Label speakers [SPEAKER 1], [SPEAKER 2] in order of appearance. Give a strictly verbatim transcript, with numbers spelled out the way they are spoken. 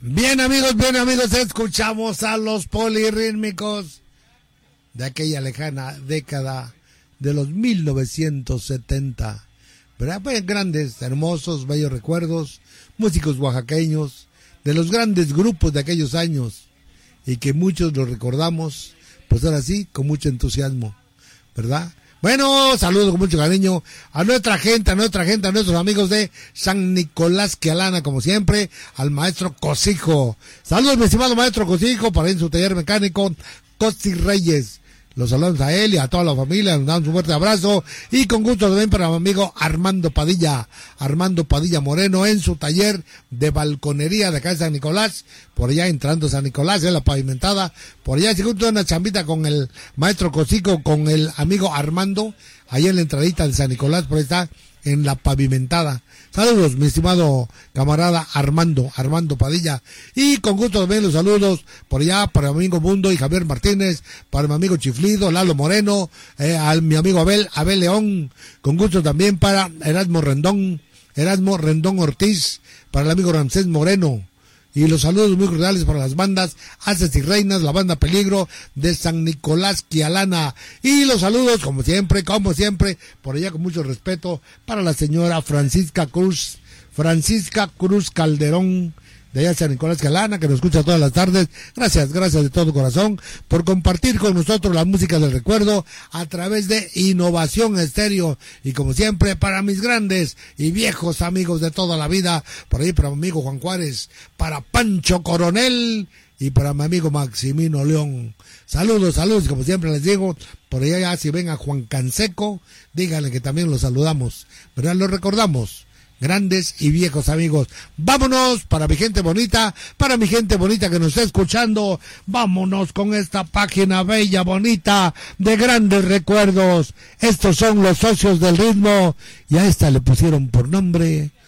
[SPEAKER 1] Bien amigos, bien amigos, escuchamos a los polirrítmicos de aquella lejana década de los mil novecientos setenta, ¿verdad? Pues grandes, hermosos, bellos recuerdos, músicos oaxaqueños, de los grandes grupos de aquellos años, y que muchos los recordamos, pues ahora sí, con mucho entusiasmo, ¿verdad? Bueno, saludos con mucho cariño a nuestra gente, a nuestra gente, a nuestros amigos de San Nicolás Quialana, como siempre, al maestro Cosijo. Saludos, mi estimado maestro Cosijo, para en su taller mecánico, Cosi Reyes. Los saludamos a él y a toda la familia, nos damos un fuerte abrazo y con gusto también para mi amigo Armando Padilla, Armando Padilla Moreno en su taller de balconería de acá de San Nicolás, por allá entrando a San Nicolás, en la pavimentada, por allá se junta una chambita con el maestro Cosico, con el amigo Armando, ahí en la entradita de San Nicolás, por ahí está, en la pavimentada. Saludos, mi estimado camarada Armando, Armando Padilla. Y con gusto también los saludos por allá para mi amigo Mundo y Javier Martínez, para mi amigo Chiflido, Lalo Moreno, eh, a mi amigo Abel, Abel León, con gusto también para Erasmo Rendón, Erasmo Rendón Ortiz, para el amigo Ramsés Moreno. Y los saludos muy cordiales para las bandas Haces y Reinas, la banda Peligro de San Nicolás Quialana. Y los saludos, como siempre, como siempre, por allá con mucho respeto, para la señora Francisca Cruz, Francisca Cruz Calderón, de allá de San Nicolás Quialana, que nos escucha todas las tardes. Gracias, gracias de todo corazón por compartir con nosotros la música del recuerdo a través de Innovación Estéreo. Y como siempre, para mis grandes y viejos amigos de toda la vida, por ahí para mi amigo Juan Juárez, para Pancho Coronel y para mi amigo Maximino León. Saludos, saludos, como siempre les digo, por allá ya si ven a Juan Canseco, díganle que también los saludamos, ¿verdad? Los recordamos. Grandes y viejos amigos. Vámonos para mi gente bonita, para mi gente bonita que nos está escuchando. Vámonos con esta página bella, bonita, de grandes recuerdos. Estos son los socios del ritmo y a esta le pusieron por nombre